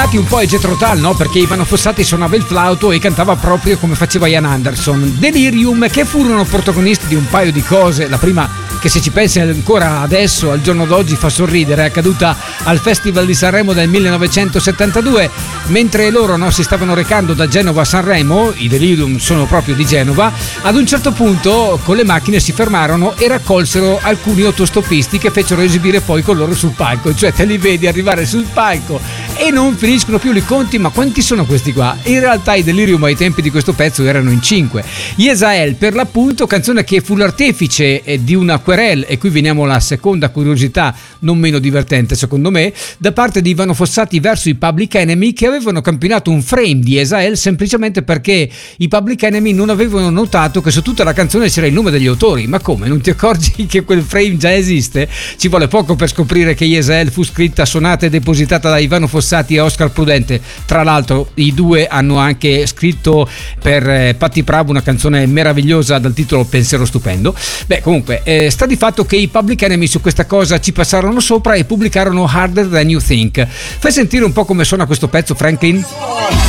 associati un po' ai Jethro Tull, no? Perché Ivano Fossati suonava il flauto e cantava proprio come faceva Ian Anderson. Delirium, che furono protagonisti di un paio di cose. La prima, che se ci pensi ancora adesso, al giorno d'oggi, fa sorridere, è accaduta al Festival di Sanremo del 1972, mentre loro, no, si stavano recando da Genova a Sanremo. I Delirium sono proprio di Genova. Ad un certo punto con le macchine si fermarono e raccolsero alcuni autostoppisti che fecero esibire poi con loro sul palco. Cioè te li vedi arrivare sul palco e non finiscono più i conti, ma quanti sono questi qua? In realtà i Delirium ai tempi di questo pezzo erano in 5. Yesael, per l'appunto, canzone che fu l'artefice di una querel, e qui veniamo alla seconda curiosità non meno divertente secondo me, da parte di Ivano Fossati verso i Public Enemy, che avevano campionato un frame di Yesael semplicemente perché i Public Enemy non avevano notato che su tutta la canzone c'era il nome degli autori. Ma come, non ti accorgi che quel frame già esiste? Ci vuole poco per scoprire che Yesael fu scritta, suonata e depositata da Ivano Fossati e Oscar Prudente. Tra l'altro i due hanno anche scritto per Patti Pravo una canzone meravigliosa dal titolo Pensiero stupendo. Beh, comunque sta di fatto che i Public Enemy su questa cosa ci passarono sopra e pubblicarono Harder Than You Think. Fai sentire un po' come suona questo pezzo, Franklin?